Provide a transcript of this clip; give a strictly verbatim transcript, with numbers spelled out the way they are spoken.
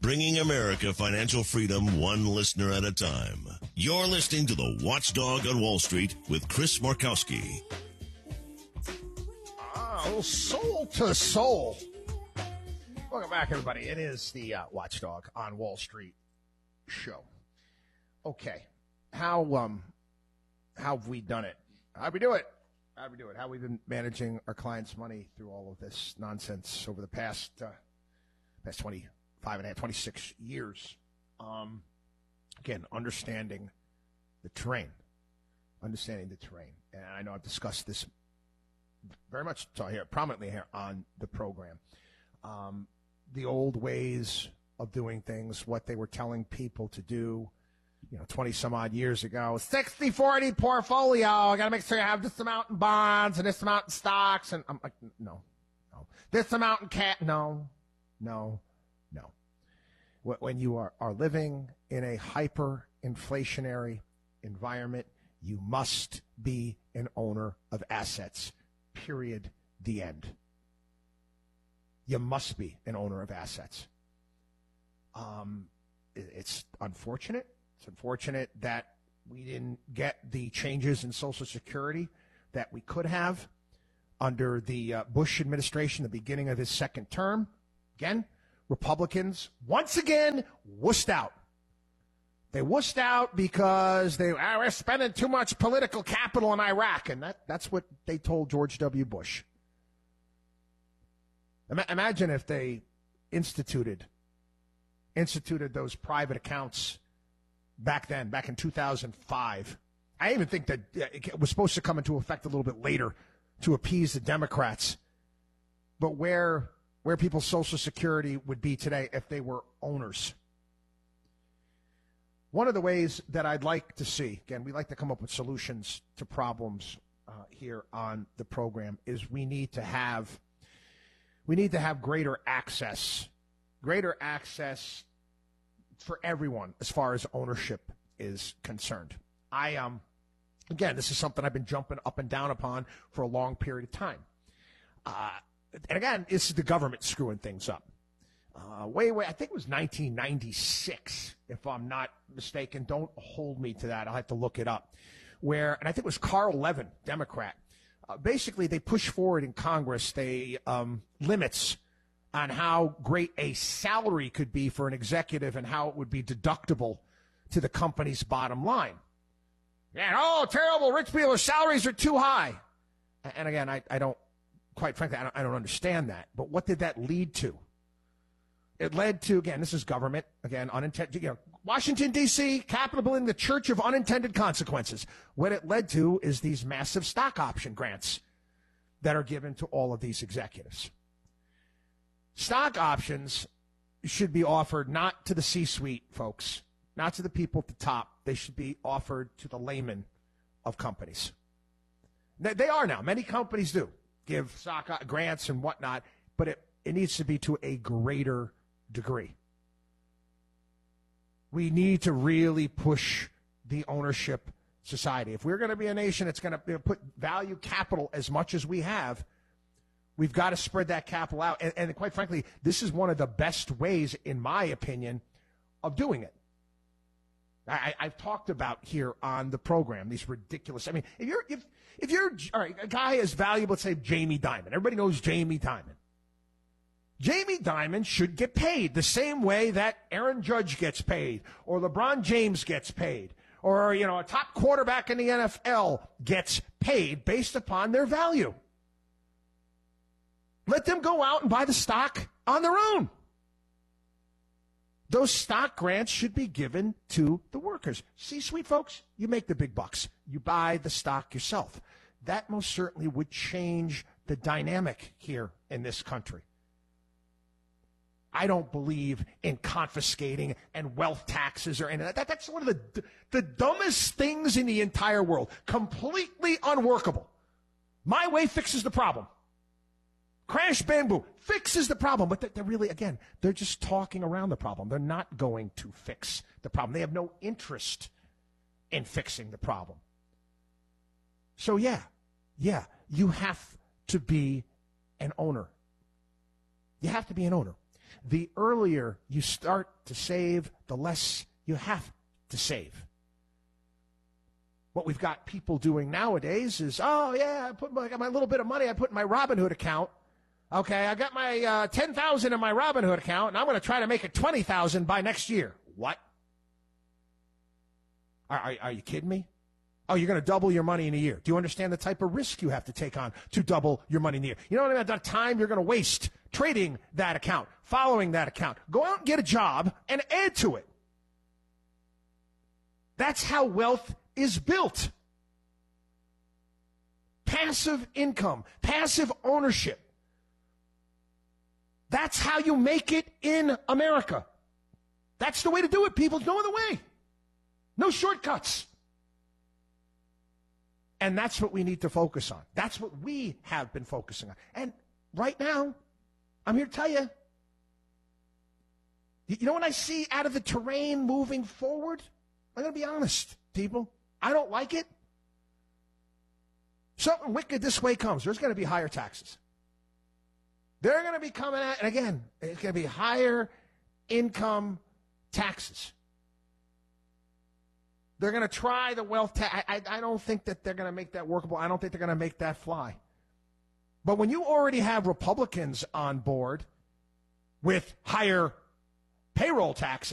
bringing America financial freedom one listener at a time. You're listening to The Watchdog on Wall Street with Chris Markowski. Oh, soul to soul. Welcome back, everybody. It is the uh, Watchdog on Wall Street show. Okay, how um how have we done it? How'd we do it? How'd we do it? How have we been managing our clients' money through all of this nonsense over the past uh, past twenty-five and a half, twenty-six years? Um, again, understanding the terrain, understanding the terrain, and I know I've discussed this very much so here, prominently here on the program. Um, the old ways of doing things, what they were telling people to do, you know, twenty some odd years ago, sixty forty portfolio. I got to make sure you have this amount in bonds and this amount in stocks. And I'm like, no, no, this amount in cat. No, no, no. When you are, are living in a hyper inflationary environment, you must be an owner of assets. Period. The end. You must be an owner of assets. Um, it's unfortunate. It's unfortunate that we didn't get the changes in Social Security that we could have under the uh, Bush administration, the beginning of his second term. Again, Republicans once again wussed out. They wussed out because they ah, we're spending too much political capital in Iraq, and that, that's what they told George W. Bush. Imagine if they instituted instituted those private accounts back then, back in two thousand five. I even think that it was supposed to come into effect a little bit later to appease the Democrats. But where where people's Social Security would be today if they were owners. One of the ways that I'd like to see, again, we like to come up with solutions to problems uh, here on the program, is we need to have We need to have greater access, greater access for everyone as far as ownership is concerned. I, um, again, this is something I've been jumping up and down upon for a long period of time. Uh, and again, this is the government screwing things up. Uh, way, way, I think it was nineteen ninety-six, if I'm not mistaken. Don't hold me to that. I'll have to look it up. Where, and I think it was Carl Levin, Democrat. Uh, basically, they push forward in Congress they um, limits on how great a salary could be for an executive and how it would be deductible to the company's bottom line. And, oh, terrible, rich people's salaries are too high. And again, I, I don't, quite frankly, I don't, I don't understand that. But what did that lead to? It led to, again, this is government, again, unintended, you know, Washington, D C, Capitol building, the church of unintended consequences. What it led to is these massive stock option grants that are given to all of these executives. Stock options should be offered not to the C-suite folks, not to the people at the top. They should be offered to the layman of companies. They are now. Many companies do give stock grants and whatnot, but it, it needs to be to a greater degree. We need to really push the ownership society. If we're going to be a nation that's going to put value capital as much as we have, we've got to spread that capital out. And, and quite frankly, this is one of the best ways, in my opinion, of doing it. I, I've talked about here on the program these ridiculous. I mean, if you're if if you're all right, a guy as valuable, let's say Jamie Dimon. Everybody knows Jamie Dimon. Jamie Dimon should get paid the same way that Aaron Judge gets paid, or LeBron James gets paid, or, you know, a top quarterback in the N F L gets paid based upon their value. Let them go out and buy the stock on their own. Those stock grants should be given to the workers. C-suite folks, you make the big bucks. You buy the stock yourself. That most certainly would change the dynamic here in this country. I don't believe in confiscating and wealth taxes or anything. That, that's one of the, the dumbest things in the entire world. Completely unworkable. My way fixes the problem. Crash bamboo fixes the problem. But they're really, again, they're just talking around the problem. They're not going to fix the problem. They have no interest in fixing the problem. So yeah, yeah, you have to be an owner. You have to be an owner. The earlier you start to save, the less you have to save. What we've got people doing nowadays is, oh, yeah, I put my, I got my little bit of money I put in my Robinhood account. Okay, I got my uh, ten thousand dollars in my Robinhood account, and I'm going to try to make it twenty thousand dollars by next year. What? Are, are, are you kidding me? Oh, you're going to double your money in a year. Do you understand the type of risk you have to take on to double your money in a year? You know what I mean? The time you're going to waste trading that account, following that account. Go out and get a job and add to it. That's how wealth is built. Passive income, passive ownership. That's how you make it in America. That's the way to do it, people. No other way. No shortcuts. And that's what we need to focus on. That's what we have been focusing on. And right now, I'm here to tell you, you know what I see out of the terrain moving forward? I'm going to be honest, people. I don't like it. Something wicked this way comes. There's going to be higher taxes. They're going to be coming at, and again, it's going to be higher income taxes. They're going to try the wealth tax. I, I, I don't think that they're going to make that workable. I don't think they're going to make that fly. But when you already have Republicans on board with higher payroll taxes,